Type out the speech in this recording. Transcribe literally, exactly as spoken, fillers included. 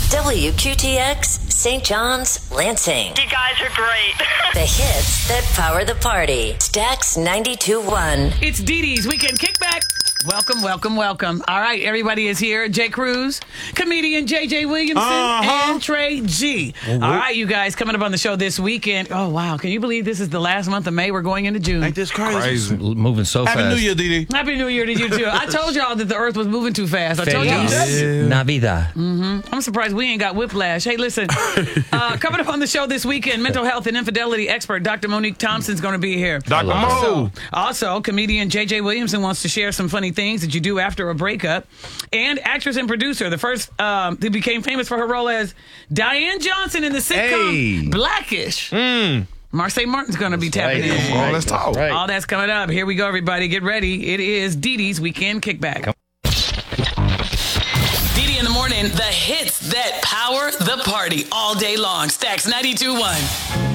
W Q T X, Saint John's, Lansing. You guys are great. The hits that power the party. Stax ninety-two point one. It's Dee Dee's Weekend Kickback. Welcome, welcome, welcome. All right, everybody is here. Jay Cruz, comedian J J Williamson, uh-huh. and Trey G. Mm-hmm. All right, you guys, coming up on the show this weekend. Oh, wow. Can you believe this is the last month of May? We're going into June. Ain't this crazy? Crazy. Moving so Happy fast. New Year, Dee Dee. Happy New Year to you, too. I told y'all that the earth was moving too fast. I told y'all. Feliz Navidad. Mm-hmm. I'm surprised we ain't got whiplash. Hey, listen, uh, coming up on the show this weekend, mental health and infidelity expert Doctor Monique Thompson's going to be here. Doctor Mo. Also, also, comedian J J Williamson wants to share some funny things that you do after a breakup. And actress and producer, the first um, who became famous for her role as Diane Johnson in the sitcom Hey. Blackish. Mm. Marseille Martin's going to be tapping right. in. Come on, let's talk. Right. All that's coming up. Here we go, everybody. Get ready. It is Dee Dee's Weekend Kickback. Dee Dee in the morning, the hits that power the party all day long. Stax ninety-two point one.